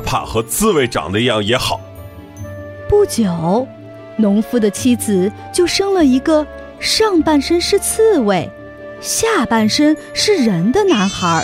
怕和刺猬长得一样也好。 不久，农夫的妻子就生了一个上半身是刺猬，下半身是人的男孩。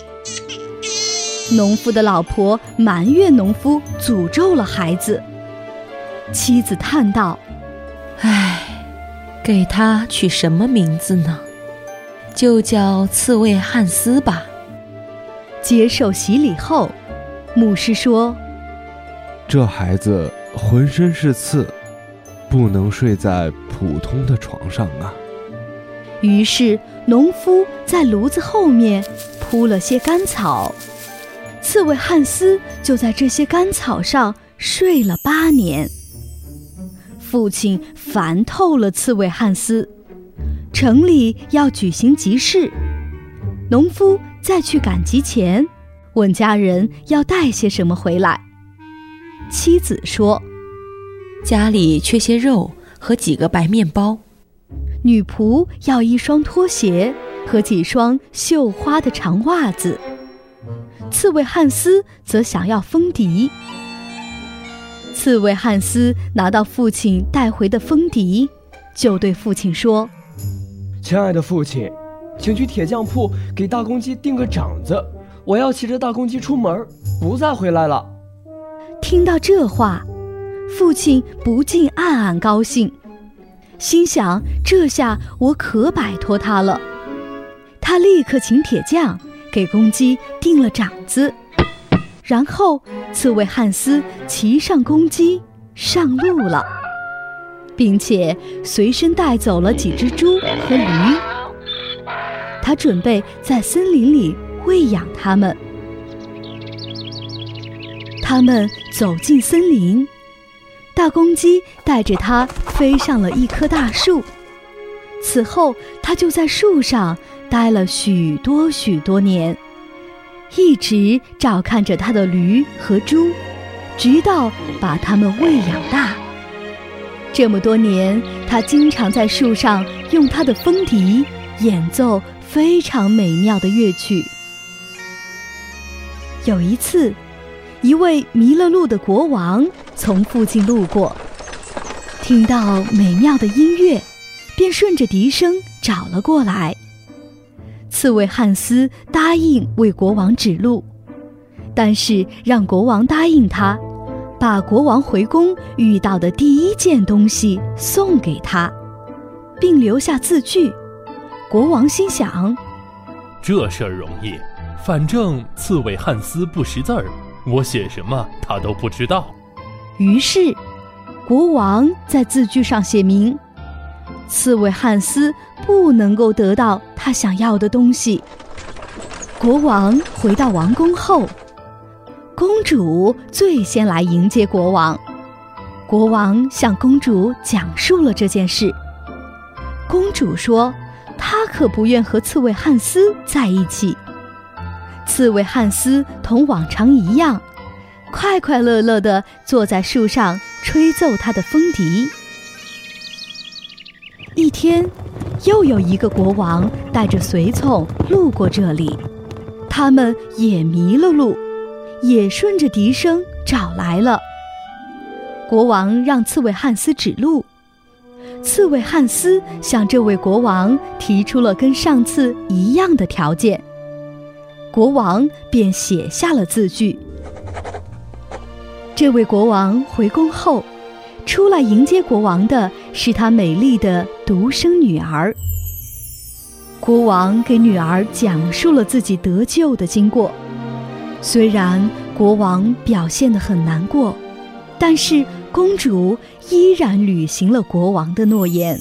农夫的老婆埋怨农夫诅咒了孩子。妻子叹道： 唉，给他取什么名字呢？就叫刺猬汉斯吧。 接受洗礼后，牧师说： 这孩子浑身是刺，不能睡在普通的床上啊。 于是农夫在炉子后面铺了些干草，刺猬汉斯就在这些干草上睡了8年。父亲烦透了刺猬汉斯，城里要举行集市，农夫在去赶集前问家人要带些什么回来。妻子说： 家里缺些肉和几个白面包。 女仆要1双拖鞋和几双绣花的长袜子。刺猬汉斯则想要风笛。刺猬汉斯拿到父亲带回的风笛，就对父亲说： 亲爱的父亲，请去铁匠铺给大公鸡钉个掌子，我要骑着大公鸡出门，不再回来了。 听到这话，父亲不禁暗暗高兴，心想这下我可摆脱他了。他立刻请铁匠给公鸡钉了掌子，然后刺猬汉斯骑上公鸡上路了，并且随身带走了几只猪和驴。他准备在森林里喂养它们。他们走进森林，大公鸡带着它飞上了一棵大树。此后，它就在树上待了许多许多年，一直照看着它的驴和猪，直到把它们喂养大。这么多年，它经常在树上用它的风笛演奏非常美妙的乐曲。有一次，一位迷了路的国王从附近路过，听到美妙的音乐，便顺着笛声找了过来。刺猬汉斯答应为国王指路，但是让国王答应他，把国王回宫遇到的第一件东西送给他，并留下字据。国王心想： 这事儿容易，反正刺猬汉斯不识字儿，我写什么他都不知道。 于是国王在字据上写明，刺猬汉斯不能够得到他想要的东西。国王回到王宫后，公主最先来迎接国王。国王向公主讲述了这件事。公主说她可不愿和刺猬汉斯在一起。刺猬汉斯同往常一样，快快乐乐地坐在树上吹奏他的风笛。一天，又有一个国王带着随从路过这里，他们也迷了路，也顺着笛声找来了。国王让刺猬汉斯指路，刺猬汉斯向这位国王提出了跟上次一样的条件，国王便写下了字据。这位国王回宫后，出来迎接国王的是他美丽的独生女儿。国王给女儿讲述了自己得救的经过。虽然国王表现得很难过，但是公主依然履行了国王的诺言。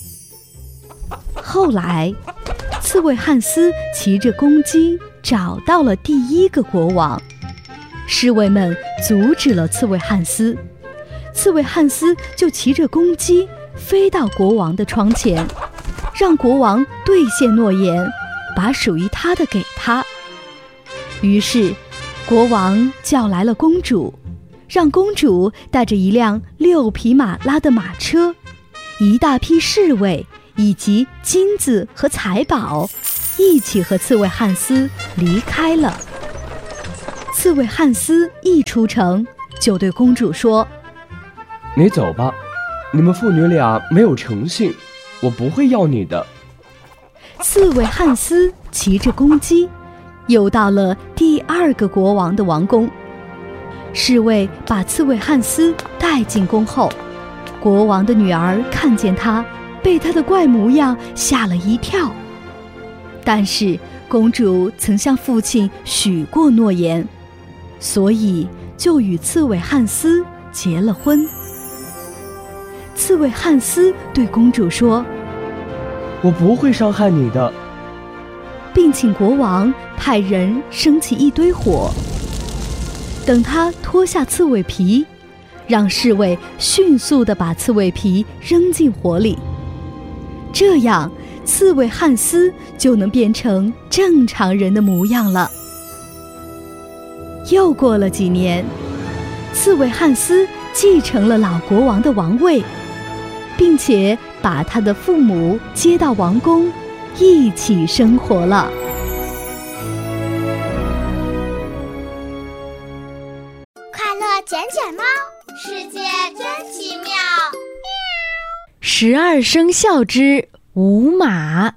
后来，刺猬汉斯骑着公鸡找到了第一个国王。侍卫们阻止了刺猬汉斯，刺猬汉斯就骑着公鸡飞到国王的窗前，让国王兑现诺言，把属于他的给他。于是国王叫来了公主，让公主带着一辆6匹马拉的马车，一大批侍卫以及金子和财宝，一起和刺猬汉斯离开了。 刺猬汉斯一出城，就对公主说：“ 你走吧，你们父女俩没有诚信，我不会要你的。” 刺猬汉斯骑着公鸡，又到了第2个国王的王宫。侍卫把刺猬汉斯带进宫后，国王的女儿看见他，被他的怪模样吓了一跳。但是公主曾向父亲许过诺言，所以就与刺猬汉斯结了婚。刺猬汉斯对公主说：“ 我不会伤害你的。” 并请国王派人升起一堆火，等他脱下刺猬皮，让侍卫迅速地把刺猬皮扔进火里，这样刺猬汉斯就能变成正常人的模样了。又过了几年，刺猬汉斯继承了老国王的王位，并且把他的父母接到王宫，一起生活了。 快乐捡捡猫，世界真奇妙。 12生肖之午马。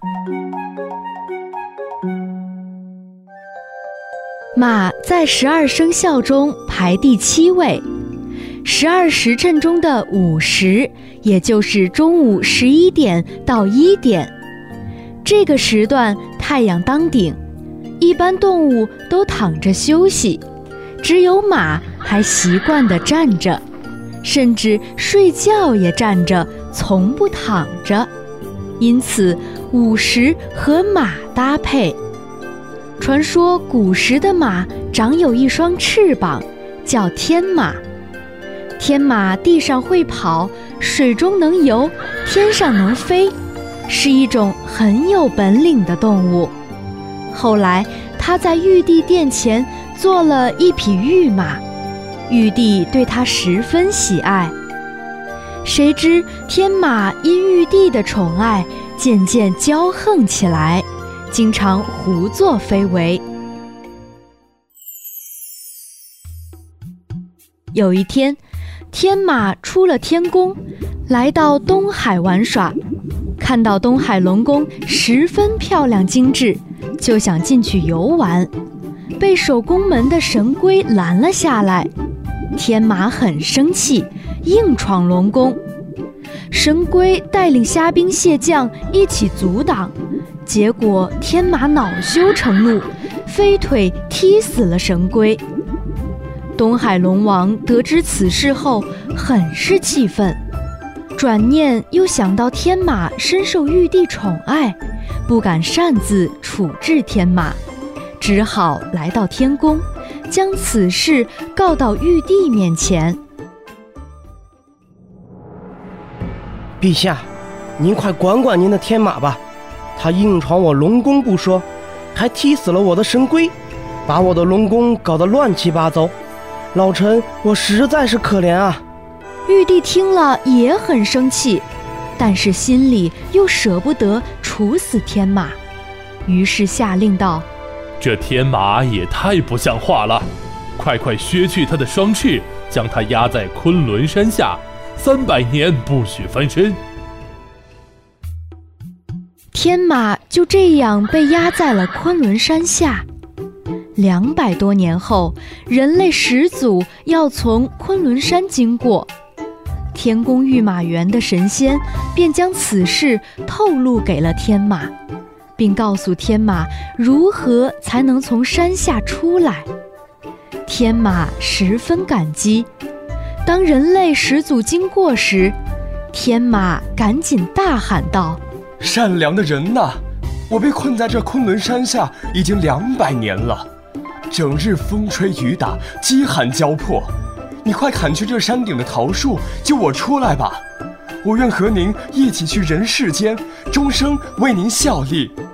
马在12生肖中排第7位，12时辰中的午时，也就是中午11点到1点。这个时段太阳当顶，一般动物都躺着休息，只有马还习惯地站着，甚至睡觉也站着，从不躺着。因此午时和马搭配。传说古时的马长有一双翅膀，叫天马。天马地上会跑，水中能游，天上能飞，是一种很有本领的动物。后来他在玉帝殿前做了一匹玉马，玉帝对他十分喜爱。谁知天马因玉帝的宠爱，渐渐骄横起来，经常胡作非为。有一天，天马出了天宫，来到东海玩耍，看到东海龙宫十分漂亮精致，就想进去游玩，被守宫门的神龟拦了下来。天马很生气，硬闯龙宫。神龟带领虾兵蟹将一起阻挡，结果天马恼羞成怒，飞腿踢死了神龟。东海龙王得知此事后很是气愤，转念又想到天马深受玉帝宠爱，不敢擅自处置天马，只好来到天宫，将此事告到玉帝面前。 陛下，您快管管您的天马吧，他硬闯我龙宫不说，还踢死了我的神龟，把我的龙宫搞得乱七八糟。老臣我实在是可怜啊。 玉帝听了也很生气，但是心里又舍不得处死天马，于是下令道： 这天马也太不像话了，快削去他的双翅，将他压在昆仑山下，300年不许翻身。 天马就这样被压在了昆仑山下。200多年后，人类始祖要从昆仑山经过，天宫御马园的神仙便将此事透露给了天马，并告诉天马如何才能从山下出来。天马十分感激。当人类始祖经过时，天马赶紧大喊道： 善良的人呐，我被困在这昆仑山下已经200年了，整日风吹雨打，饥寒交迫，你快砍去这山顶的桃树，救我出来吧！我愿和您一起去人世间，终生为您效力。